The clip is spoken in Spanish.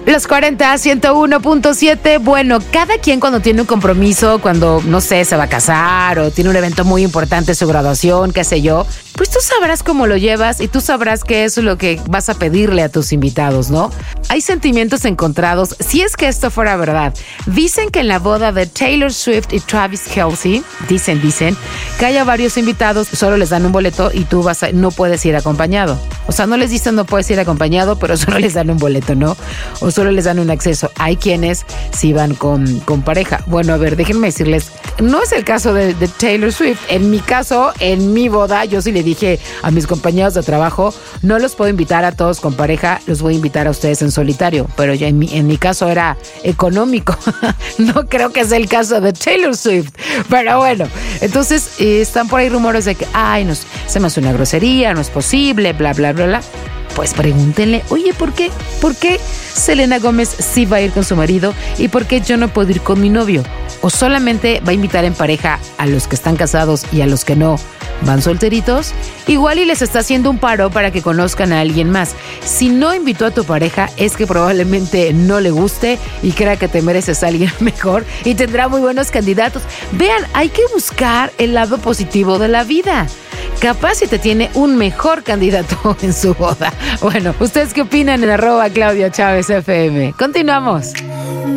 Los 40, 101.7. Bueno, cada quien cuando tiene un compromiso, cuando, no sé, se va a casar o tiene un evento muy importante, su graduación, qué sé yo, pues tú sabrás cómo lo llevas y tú sabrás qué es lo que vas a pedirle a tus invitados, ¿no? Hay sentimientos encontrados. Si es que esto fuera verdad, dicen que en la boda de Taylor Swift y Travis Kelce, dicen que haya varios invitados, solo les dan un boleto y tú no puedes ir acompañado. O sea, no les dicen no puedes ir acompañado, pero solo les dan un boleto, ¿no? O solo les dan un acceso. Hay quienes sí van con pareja. Bueno, a ver, déjenme decirles, no es el caso de Taylor Swift. En mi caso, en mi boda, yo sí le dije a mis compañeros de trabajo, no los puedo invitar a todos con pareja, los voy a invitar a ustedes en solitario. Pero ya en mi caso era económico. No creo que sea el caso de Taylor Swift. Pero bueno, entonces están por ahí rumores de que, ay, se me hace una grosería, no es posible, bla, bla, bla, bla. Pues pregúntenle, oye, ¿por qué Selena Gómez sí va a ir con su marido y por qué yo no puedo ir con mi novio? ¿O solamente va a invitar en pareja a los que están casados y a los que no van solteritos? Igual y les está haciendo un paro para que conozcan a alguien más. Si no invitó a tu pareja es que probablemente no le guste y crea que te mereces a alguien mejor y tendrá muy buenos candidatos. Vean, hay que buscar el lado positivo de la vida. Capaz si te tiene un mejor candidato en su boda. Bueno, ¿ustedes qué opinan en @Claudia Chávez FM? Continuamos.